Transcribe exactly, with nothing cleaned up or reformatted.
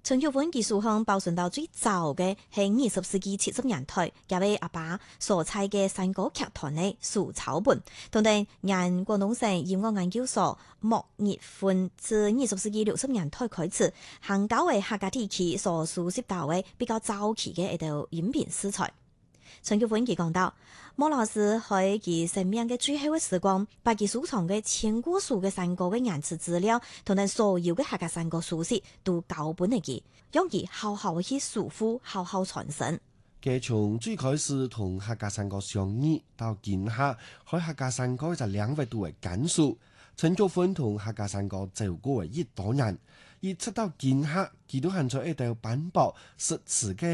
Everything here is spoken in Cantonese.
陳玉芬技術向保存到最早嘅係二十世紀七十年代，也為阿爸所採嘅山歌劇團嘅素草本，同埋人廣東省音樂研究所莫熱歡自二十世紀六十年代開始，行交為客家地區所熟悉到嘅比較早期嘅一道音頻素材。陳玉芬佢講到，莫老師喺佢生命嘅最後嘅時光，把佢收藏嘅千古數嘅山歌嘅原始資料，同埋所有嘅客家山歌書寫都交本嚟佢，讓佢好好去守護，好好傳承。 佢從最開始同客家山歌相遇，到今下喺客家山歌就兩位度嘅簡述。陳玉芬同客家山歌走過為一多年，而出到今下，佢都還在一道斑駁實詞嘅